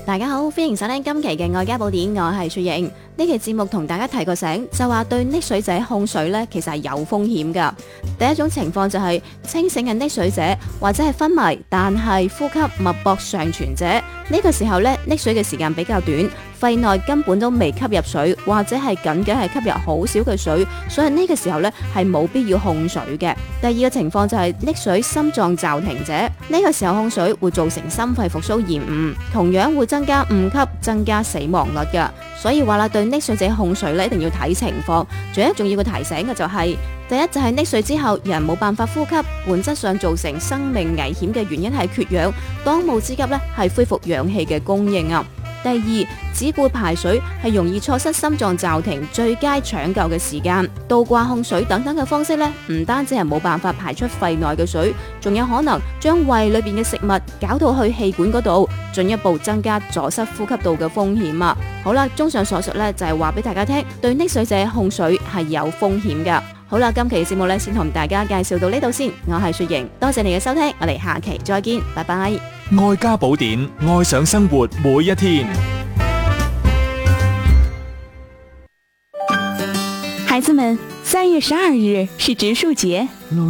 大家好，歡迎收聽今期嘅愛家寶典，我係雪瑩。呢期節目同大家提個醒，就話對溺水者控水呢，其實係有風險噶。第一種情況就係清醒嘅溺水者或者係昏迷，但係呼吸脈搏尚存者，呢個時候呢，溺水嘅時間比較短，肺內根本都未吸入水，或者係僅僅係吸入好少嘅水，所以呢個時候呢，係冇必要控水嘅。第二個情況就係溺水心臟驟停者，呢個時候控水會造成心肺復甦延誤，同樣會增加誤吸，增加死亡率噶。所以話啦，對溺水者控水咧，一定要睇情況。仲有一重要嘅提醒嘅就係，第一就係溺水之後人冇辦法呼吸，本質上造成生命危險嘅原因係缺氧，當務之急咧係恢復氧氣嘅供應啊。第二，只顧排水係容易錯失心臟驟停最佳搶救嘅時間。倒掛控水等等嘅方式咧，唔單止係冇辦法排出肺內嘅水，仲有可能將胃裏邊嘅食物搞到去氣管嗰度，進一步增加阻塞呼吸道嘅風險啊！好啦，綜上所述咧，就係話俾大家聽，對溺水者控水係有風險噶。好啦，今期嘅節目咧，先同大家介紹到呢度先。我係雪瑩，多謝你嘅收聽，我哋下期再見，拜拜。 愛家寶典，愛上生活每一天。 孩子們，3月12日是植樹節。